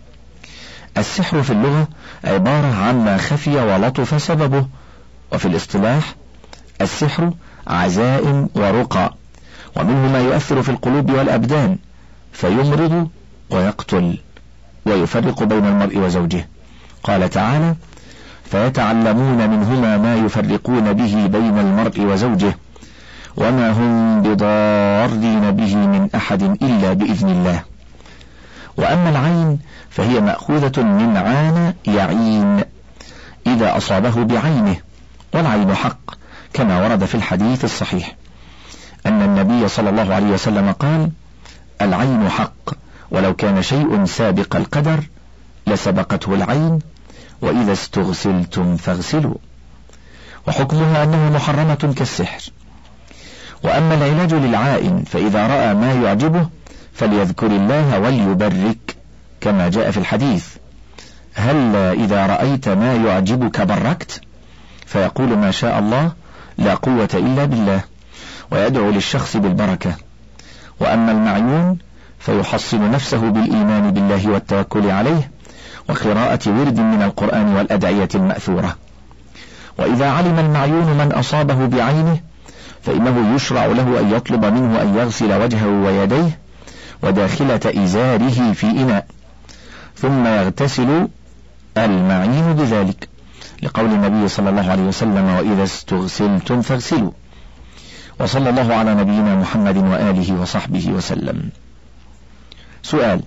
[SPEAKER 3] السحر في اللغة عبارة عما خفي ولطف سببه، وفي الاصطلاح السحر عزائم ورقى، ومنه ما يؤثر في القلوب والأبدان فيمرض ويقتل ويفرق بين المرء وزوجه. قال تعالى: فيتعلمون منهما ما يفرقون به بين المرء وزوجه وما هم بضارين به من أحد إلا بإذن الله. وأما العين فهي مأخوذة من عان يعين إذا أصابه بعينه، والعين حق كما ورد في الحديث الصحيح أن النبي صلى الله عليه وسلم قال: العين حق، ولو كان شيء سابق القدر لسبقته العين، وإذا استغسلتم فاغسلوا. وحكمها أنه محرمة كالسحر. وأما العلاج للعائن فإذا رأى ما يعجبه فليذكر الله وليبرك كما جاء في الحديث: هل إذا رأيت ما يعجبك بركت؟ فيقول ما شاء الله لا قوة إلا بالله، ويدعو للشخص بالبركة. وأما المعيون فيحصن نفسه بالإيمان بالله والتوكل عليه وقراءة ورد من القرآن والأدعية المأثورة. وإذا علم المعيون من أصابه بعينه فإنه يشرع له أن يطلب منه أن يغسل وجهه ويديه وداخلة إزاره في إناء ثم يغتسل المعين بذلك، لقول النبي صلى الله عليه وسلم: وإذا استغسلتم فاغسلوا. وصلى الله على نبينا محمد وآله وصحبه وسلم. سؤال: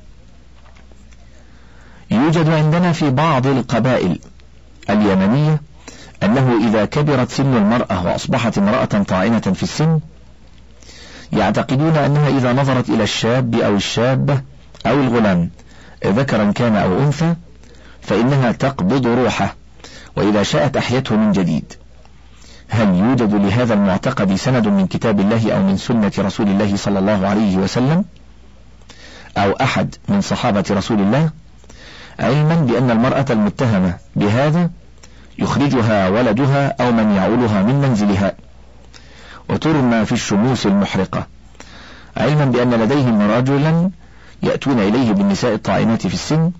[SPEAKER 3] يوجد عندنا في بعض القبائل اليمنية أنه إذا كبرت سن المرأة وأصبحت امرأة طاعنة في السن يعتقدون أنها إذا نظرت إلى الشاب أو الشابة أو الغلام ذكرا كان أو أنثى فإنها تقبض روحه، وإذا شاءت أحيته من جديد. هل يوجد لهذا المعتقد سند من كتاب الله أو من سنة رسول الله صلى الله عليه وسلم أو أحد من صحابة رسول الله؟ علما بأن المرأة المتهمة بهذا يخرجها ولدها أو من يعولها من منزلها وترمى في الشموس المحرقة، علما بأن لديهم رجلا يأتون إليه بالنساء الطاعنات في السن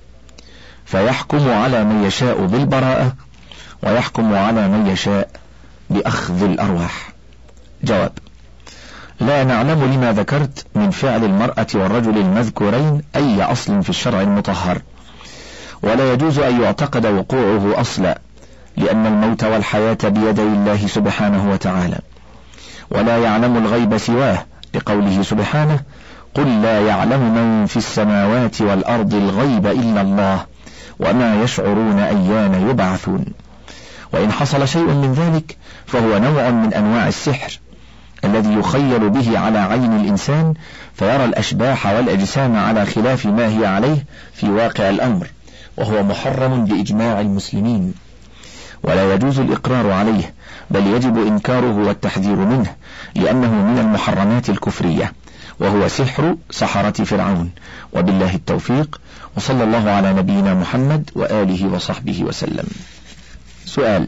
[SPEAKER 3] فيحكم على من يشاء بالبراءة ويحكم على من يشاء بأخذ الأرواح. جواب: لا نعلم لما ذكرت من فعل المرأة والرجل المذكورين أي أصل في الشرع المطهر، ولا يجوز أن يعتقد وقوعه أصلا، لأن الموت والحياة بيدي الله سبحانه وتعالى، ولا يعلم الغيب سواه، لقوله سبحانه: قل لا يعلم من في السماوات والأرض الغيب إلا الله وما يشعرون أيان يبعثون. وإن حصل شيء من ذلك فهو نوع من أنواع السحر الذي يخيل به على عين الإنسان فيرى الأشباح والأجسام على خلاف ما هي عليه في واقع الأمر، وهو محرم بإجماع المسلمين، ولا يجوز الإقرار عليه، بل يجب إنكاره والتحذير منه، لأنه من المحرمات الكفرية، وهو سحر سحرة فرعون. وبالله التوفيق، وصلى الله على نبينا محمد وآله وصحبه وسلم. سؤال: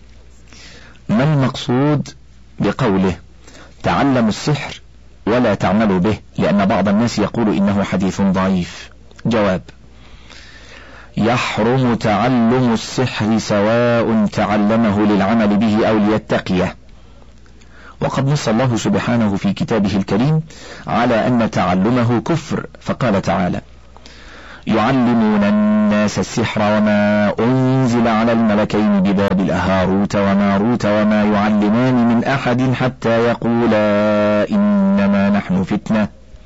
[SPEAKER 3] ما المقصود بقوله تعلموا السحر ولا تعملوا به؟ لأن بعض الناس يقول إنه حديث ضعيف. جواب: يحرم تعلم السحر سواء تعلمه للعمل به أو ليتقيه، وقد نص الله سبحانه في كتابه الكريم على أن تعلمه كفر، فقال تعالى: يعلمون الناس السحر وما أنزل على الملكين ببابل هاروت وماروت وما يعلمان من أحد حتى يقولا إنما نحن فتنة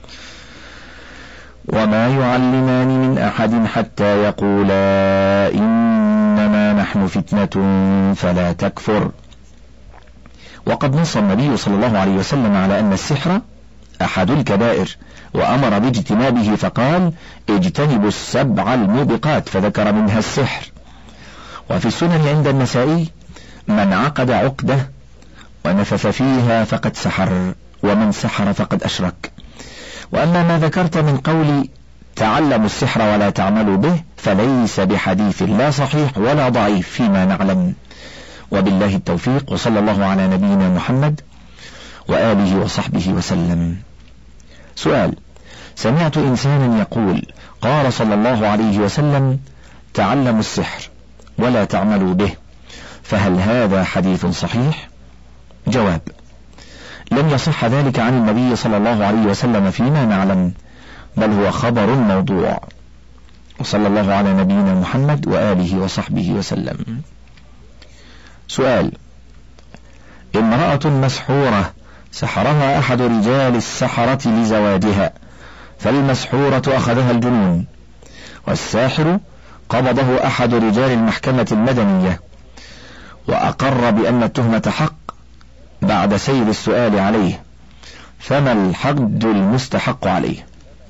[SPEAKER 3] وما يعلمان من أحد حتى يقولا إنما نحن فتنة فلا تكفر. وقد نص النبي صلى الله عليه وسلم على أن السحر أحد الكبائر، وأمر باجتنابه فقال: اجتنبوا السبع الموبقات، فذكر منها السحر. وفي السنن عند النسائي: من عقد عقدة ونفث فيها فقد سحر، ومن سحر فقد أشرك. وأما ما ذكرت من قول تعلموا السحر ولا تعملوا به فليس بحديث لا صحيح ولا ضعيف فيما نعلم، وبالله التوفيق، وصلى الله على نبينا محمد وآله وصحبه وسلم. سؤال: سمعت إنسانا يقول: قال صلى الله عليه وسلم: تعلموا السحر ولا تعملوا به، فهل هذا حديث صحيح؟ جواب: لم يصح ذلك عن النبي صلى الله عليه وسلم فيما نعلم، بل هو خبر موضوع. وصلى الله على نبينا محمد وآله وصحبه وسلم. سؤال: امرأة مسحورة سحرها أحد رجال السحرة لزواجها، فالمسحورة أخذها الجنون، والساحر قبضه أحد رجال المحكمة المدنية وأقر بأن التهمة حق بعد سير السؤال عليه، فما الحد المستحق عليه؟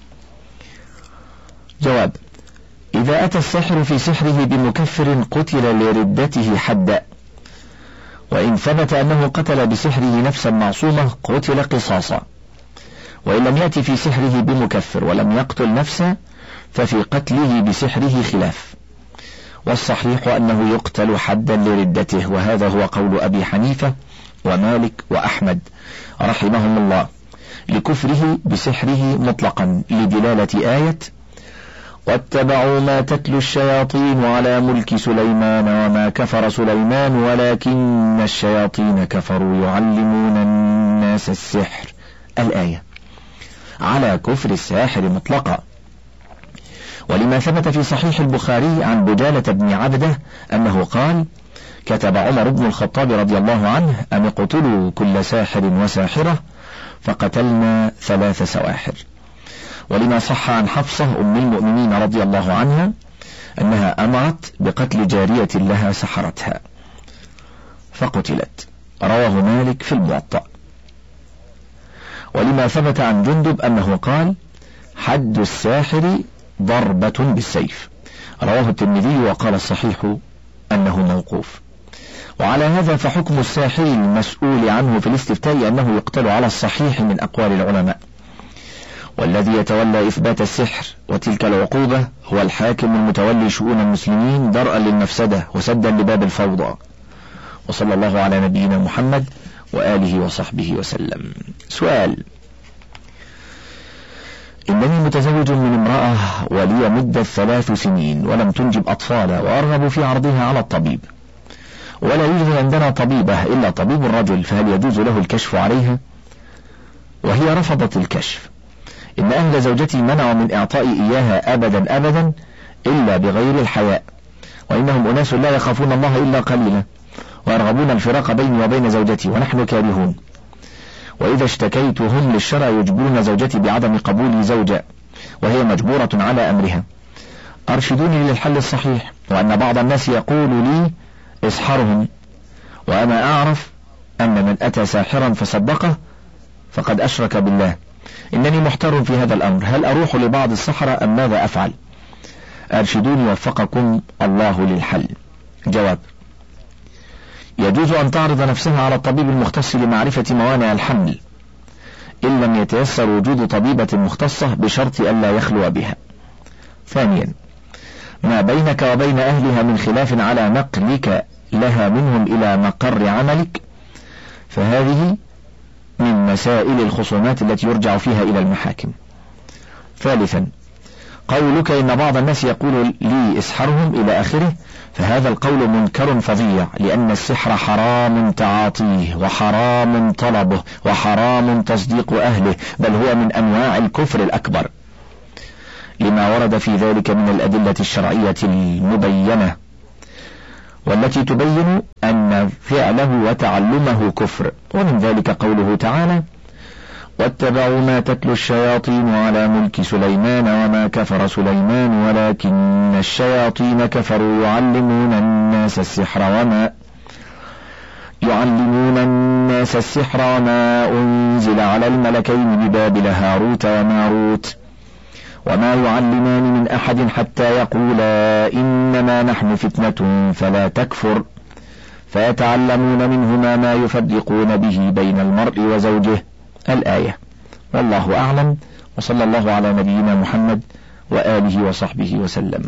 [SPEAKER 3] جواب: إذا أتى الساحر في سحره بمكفر قتل لردته حدا، وإن ثبت أنه قتل بسحره نفسا معصومة قتل قصاصا، وإن لم يأتي في سحره بمكفر ولم يقتل نفسا ففي قتله بسحره خلاف، والصحيح أنه يقتل حدا لردته، وهذا هو قول أبي حنيفة ومالك وأحمد رحمهم الله، لكفره بسحره مطلقا، لدلالة آية: واتبعوا ما تتلو الشياطين على ملك سليمان وما كفر سليمان ولكن الشياطين كفروا يعلمون الناس السحر، الآية، على كفر الساحر مطلقا. ولما ثبت في صحيح البخاري عن بجالة بن عبده أنه قال: كتب عمر بن الخطاب رضي الله عنه أن اقتلوا كل ساحر وساحرة، فقتلنا ثلاث سواحر. ولما صح عن حفصة أم المؤمنين رضي الله عنها أنها أمرت بقتل جارية لها سحرتها فقتلت، رواه مالك في الموطأ. ولما ثبت عن جندب أنه قال: حد الساحر ضربة بالسيف، رواه الترمذي، وقال الصحيح أنه موقوف. وعلى هذا فحكم الساحر المسؤول عنه في الاستفتاء أنه يقتل على الصحيح من أقوال العلماء، والذي يتولى إثبات السحر وتلك العقوبة هو الحاكم المتولي شؤون المسلمين درءا للمفسدة وسدا لباب الفوضى. وصلى الله على نبينا محمد وآله وصحبه وسلم. سؤال: إنني متزوج من امرأة ولي مدة ثلاث سنين ولم تنجب أطفالا، وأرغب في عرضها على الطبيب، ولا يوجد عندنا طبيبة إلا طبيب الرجل، فهل يجوز له الكشف عليها؟ وهي رفضت الكشف. إن أهل زوجتي منعوا من إعطائي إياها أبدا أبدا إلا بغير الحياء، وإنهم أناس لا يخافون الله إلا قليلا، ويرغبون الفراق بيني وبين زوجتي، ونحن كارهون. وإذا اشتكيتهم للشرع يجبرون زوجتي بعدم قبول زوجة وهي مجبورة على أمرها. أرشدوني للحل الصحيح، وأن بعض الناس يقول لي اسحرهم، وأنا أعرف أن من أتى ساحرا فصدقه فقد أشرك بالله. إنني محتار في هذا الأمر، هل أروح لبعض السحرة أم ماذا أفعل؟ أرشدوني وفقكم الله للحل. جواب: يجوز أن تعرض نفسها على الطبيب المختص لمعرفة موانع الحمل إن لم يتيسر وجود طبيبة مختصة بشرط ألا يخلو بها. ثانيا: ما بينك وبين أهلها من خلاف على نقلك لها منهم إلى مقر عملك، فهذه من مسائل الخصومات التي يرجع فيها إلى المحاكم. ثالثا: قولك إن بعض الناس يقول لي اسحرهم إلى آخره، فهذا القول منكر فظيع، لأن السحر حرام تعاطيه وحرام طلبه وحرام تصديق أهله، بل هو من أنواع الكفر الأكبر، لما ورد في ذلك من الأدلة الشرعية المبينة، والتي تبين أن فعله وتعلمه كفر. ومن ذلك قوله تعالى: واتبعوا ما تتلو الشياطين على ملك سليمان وما كفر سليمان ولكن الشياطين كفروا يعلمون الناس السحر وما يعلمون الناس السحر وما أنزل على الملكين ببابل هاروت وماروت وما يعلمان من أحد حتى يقولا إنما نحن فتنة فلا تكفر فيتعلمون منهما ما يفرقون به بين المرء وزوجه. الآية. والله أعلم، وصلى الله على نبينا محمد وآله وصحبه وسلم.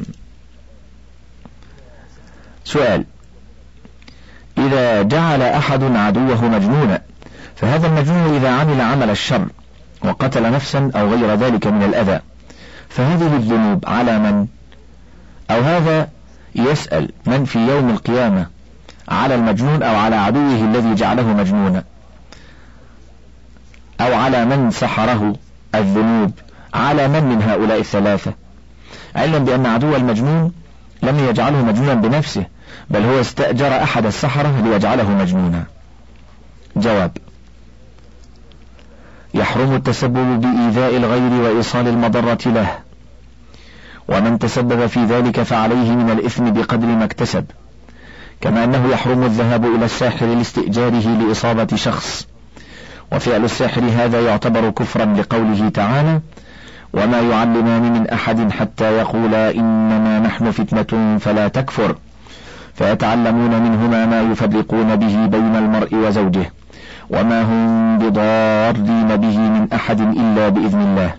[SPEAKER 3] سؤال: إذا جعل أحد عدوه مجنونا، فهذا المجنون إذا عمل عمل الشر وقتل نفسا أو غير ذلك من الأذى، فهذه الذنوب على من؟ أو هذا يسأل من في يوم القيامة على المجنون أو على عدوه الذي جعله مجنونا، أو على من سحره؟ الذنوب على من من هؤلاء الثلاثة؟ علما بأن عدو المجنون لم يجعله مجنونا بنفسه، بل هو استأجر أحد السحرة ليجعله مجنونا. جواب: يحرم التسبب بإيذاء الغير وإيصال المضرة له، ومن تسبب في ذلك فعليه من الإثم بقدر ما اكتسب، كما أنه يحرم الذهاب إلى الساحر لاستئجاره لإصابة شخص، وفعل الساحر هذا يعتبر كفرا لقوله تعالى: وما يعلمان من أحد حتى يقولا إنما نحن فتنة فلا تكفر فيتعلمون منهما ما يفرقون به بين المرء وزوجه وما هم بضارين به من أحد إلا بإذن الله.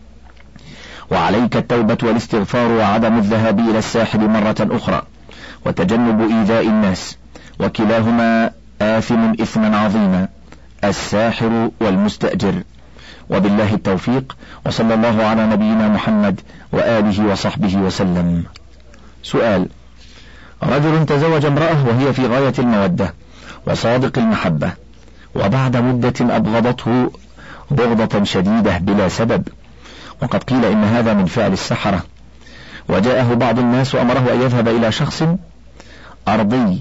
[SPEAKER 3] وعليك التوبة والاستغفار وعدم الذهاب إلى الساحر مرة أخرى وتجنب إيذاء الناس، وكلاهما آثم إثما عظيما، الساحر والمستأجر. وبالله التوفيق، وصلى الله على نبينا محمد وآله وصحبه وسلم. سؤال: رجل تزوج امرأة وهي في غاية المودة وصادق المحبة، وبعد مدة أبغضته بغضة شديدة بلا سبب، وقد قيل إن هذا من فعل السحرة، وجاءه بعض الناس وأمره أن يذهب إلى شخص أرضي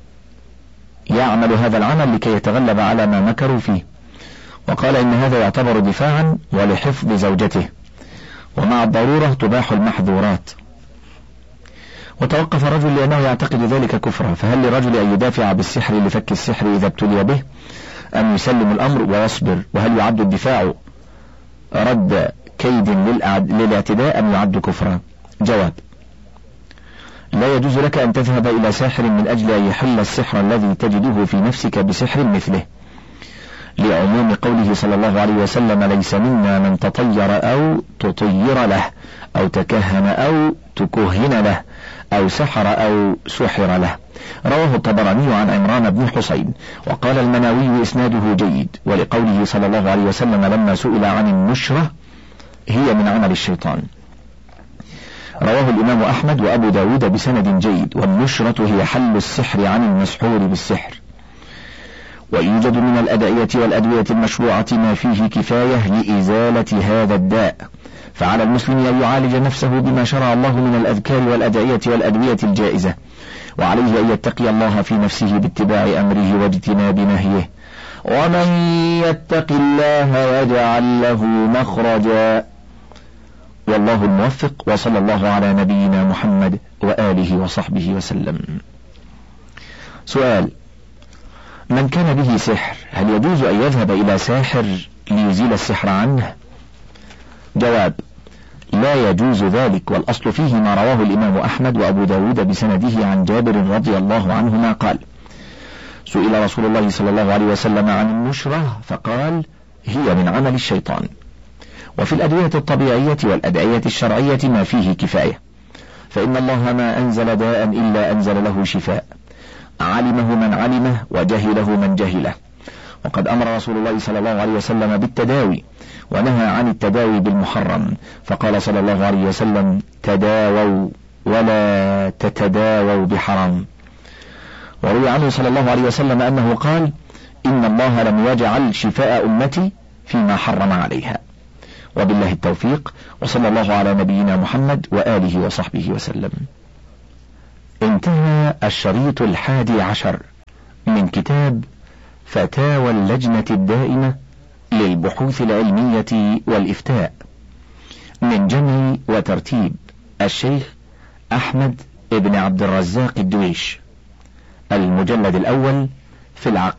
[SPEAKER 3] يعمل هذا العمل لكي يتغلب على ما مكروا فيه، وقال إن هذا يعتبر دفاعا ولحفظ زوجته، ومع الضرورة تباح المحظورات. وتوقف الرجل لأنه يعتقد ذلك كفرا، فهل لرجل أن يدافع بالسحر لفك السحر إذا ابتلي به، أم يسلم الأمر ويصبر؟ وهل يعد الدفاع رد كيد للاعتداء أم يعد كفرا؟ جواب: لا يجوز لك أن تذهب إلى ساحر من أجل أن يحل السحر الذي تجده في نفسك بسحر مثله، لعموم قوله صلى الله عليه وسلم: ليس منا من تطير أو تطير له أو تكهن أو تكهن له أو سحر أو سحر له. رواه الطبراني عن عمران بن حسين، وقال المناوي إسناده جيد، ولقوله صلى الله عليه وسلم لما سئل عن النشرة: هي من عمل الشيطان. رواه الإمام أحمد وأبو داود بسند جيد. والنشرة هي حل السحر عن المسحور بالسحر. ويوجد من الأدعية والأدوية المشروعة ما فيه كفاية لإزالة هذا الداء، فعلى المسلم أن يعالج نفسه بما شرع الله من الأذكار والأدعية والأدوية الجائزة، وعليه أن يتقي الله في نفسه باتباع أمره واجتناب نهيه. ومن يتق الله يجعل له مخرجا. والله الموفق، وصلى الله على نبينا محمد وآله وصحبه وسلم. سؤال: من كان به سحر هل يجوز أن يذهب إلى ساحر ليزيل السحر عنه؟ جواب: لا يجوز ذلك، والأصل فيه ما رواه الإمام أحمد وأبو داود بسنده عن جابر رضي الله عنهما قال: سئل رسول الله صلى الله عليه وسلم عن النشرة فقال: هي من عمل الشيطان. وفي الأدوية الطبيعية والأدعية الشرعية ما فيه كفاية، فإن الله ما أنزل داء إلا أنزل له شفاء، علمه من علمه وجهله من جهله. وقد أمر رسول الله صلى الله عليه وسلم بالتداوي، ونهى عن التداوي بالمحرم، فقال صلى الله عليه وسلم: تداووا ولا تتداووا بحرام. وروي عنه صلى الله عليه وسلم أنه قال: إن الله لم يجعل شفاء أمتي فيما حرم عليها. وبالله التوفيق، وصلى الله على نبينا محمد وآله وصحبه وسلم. انتهى الشريط الحادي عشر من كتاب فتاوى اللجنة الدائمة للبحوث العلمية والإفتاء، من جمع وترتيب الشيخ أحمد بن عبد الرزاق الدويش، المجلد الأول في العقيدة.